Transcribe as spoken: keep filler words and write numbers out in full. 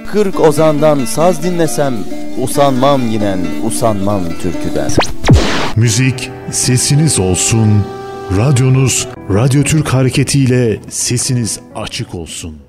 Kırk ozandan saz dinlesem, usanmam yinen, usanmam türküden. Müzik sesiniz olsun, radyonuz Radyo Türk hareketiyle sesiniz açık olsun.